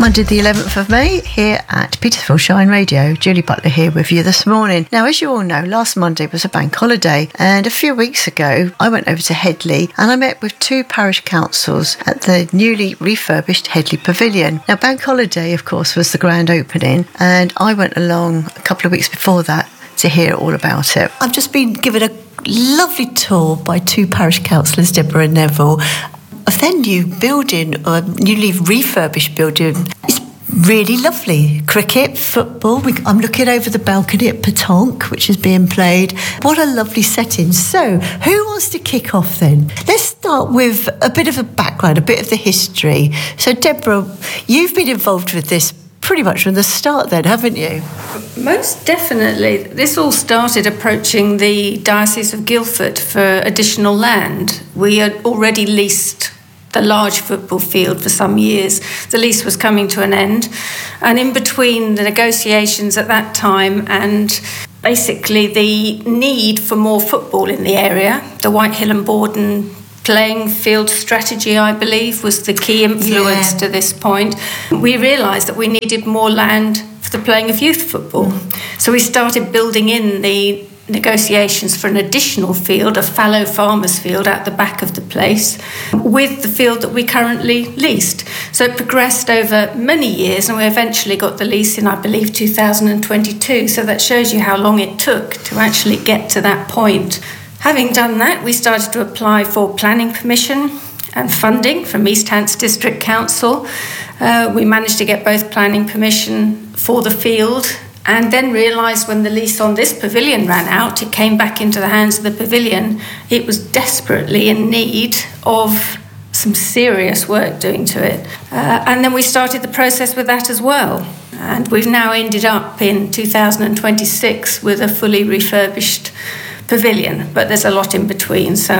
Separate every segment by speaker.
Speaker 1: Monday the 11th of May here at Petersfield Shine Radio. Julie Butler here with you this morning. Now, as you all know, last Monday was a bank holiday, and a few weeks ago I went over to Headley and I met with two parish councils at the newly refurbished Headley Pavilion. Now, bank holiday, of course, was the grand opening, and I went along a couple of weeks before that to hear all about it. I've just been given a lovely tour by two parish councillors, Deborah and Neville, of their new building, or newly refurbished building. It's really lovely. Cricket, football. I'm looking over the balcony at Petanque, which is being played. What a lovely setting. So, who wants to kick off then? Let's start with a bit of a background, a bit of the history. So, Deborah, you've been involved with this pretty much from the start then, haven't you?
Speaker 2: Most definitely. This all started approaching the Diocese of Guildford for additional land. We had already leased the large football field for some years. The lease was coming to an end, and in between the negotiations at that time and basically the need for more football in the area, the Whitehill and Borden playing field strategy, I believe, was the key influence to this point. We realised that we needed more land for the playing of youth football. So we started building in the negotiations for an additional field, a fallow farmers field at the back of the place, with the field that we currently leased. So it progressed over many years, and we eventually got the lease in, I believe, 2022. So that shows you how long it took to actually get to that point. Having done that, we started to apply for planning permission and funding from East Hants District Council. We managed to get both planning permission for the field, and then realised when the lease on this pavilion ran out, it came back into the hands of the pavilion. It was desperately in need of some serious work doing to it. And then we started the process with that as well. And we've now ended up in 2026 with a fully refurbished pavilion, but there's a lot in between, so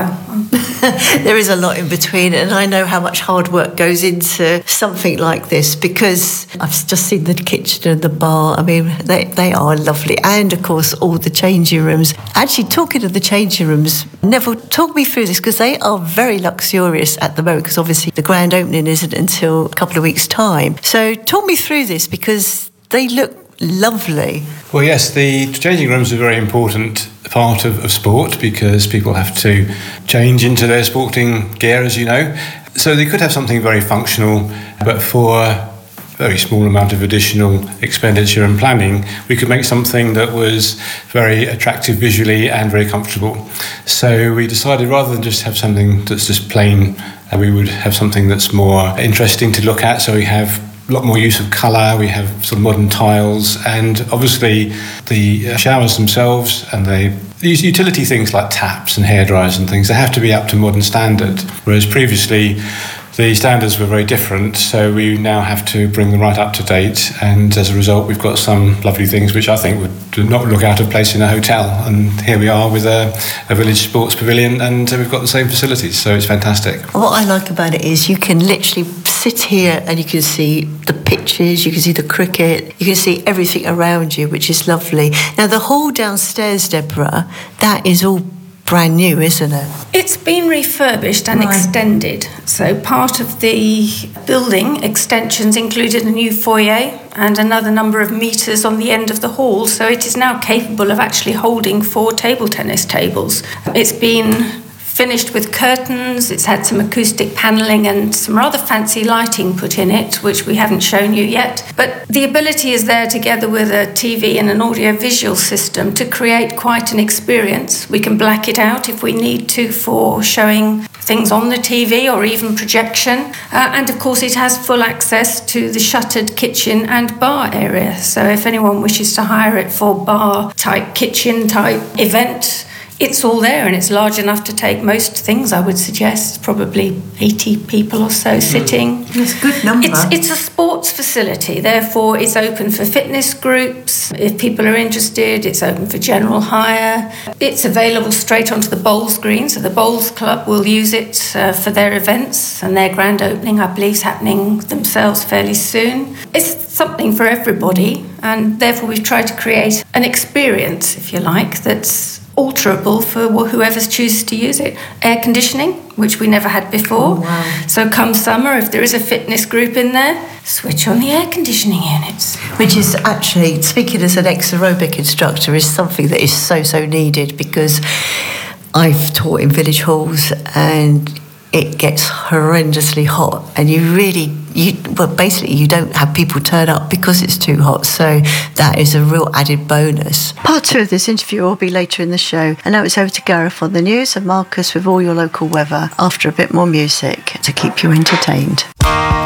Speaker 1: there is a lot in between, and I know how much hard work goes into something like this, because I've just seen the kitchen and the bar. I mean, they are lovely, and of course all the changing rooms. Actually, talking of the changing rooms, Neville, talk me through this, because they are very luxurious at the moment, because obviously the grand opening isn't until a couple of weeks' time. So talk me through this, because they look lovely.
Speaker 3: Well, yes, the changing rooms are a very important part of sport, because people have to change into their sporting gear, as you know. So they could have something very functional, but for a very small amount of additional expenditure and planning, we could make something that was very attractive visually and very comfortable. So we decided, rather than just have something that's just plain, we would have something that's more interesting to look at. So we have a lot more use of colour, we have sort of modern tiles, and obviously the showers themselves and these utility things like taps and hairdryers and things, they have to be up to modern standard, whereas previously the standards were very different, so we now have to bring them right up to date, and as a result we've got some lovely things which I think would not look out of place in a hotel, and here we are with a village sports pavilion, and we've got the same facilities, so it's fantastic.
Speaker 1: What I like about it is you can literally sit here and you can see the pitches, you can see the cricket, you can see everything around you, which is lovely. Now the hall downstairs, Deborah, that is all brand new, isn't it?
Speaker 2: It's been refurbished and extended. So part of the building extensions included a new foyer and another number of metres on the end of the hall. So it is now capable of actually holding 4 table tennis tables. It's been finished with curtains, it's had some acoustic panelling and some rather fancy lighting put in it, which we haven't shown you yet. But the ability is there, together with a TV and an audio-visual system, to create quite an experience. We can black it out if we need to for showing things on the TV or even projection. And of course it has full access to the shuttered kitchen and bar area. So if anyone wishes to hire it for bar-type, kitchen-type event, it's all there, and it's large enough to take most things, I would suggest. Probably 80 people or so sitting.
Speaker 1: That's a good number.
Speaker 2: It's a sports facility, therefore it's open for fitness groups. If people are interested, it's open for general hire. It's available straight onto the bowls green, so the bowls club will use it for their events, and their grand opening, I believe, is happening themselves fairly soon. It's something for everybody, and therefore we've tried to create an experience, if you like, that's alterable for whoever chooses to use it. Air conditioning, which we never had before.
Speaker 1: Oh, wow.
Speaker 2: So come summer, if there is a fitness group in there, switch on the air conditioning units.
Speaker 1: Which is actually, speaking as an ex-aerobic instructor, is something that is so needed, because I've taught in village halls and it gets horrendously hot, and basically you don't have people turn up because it's too hot, so that is a real added bonus. Part 2 of this interview will be later in the show, and now it's over to Gareth on the news and Marcus with all your local weather after a bit more music to keep you entertained.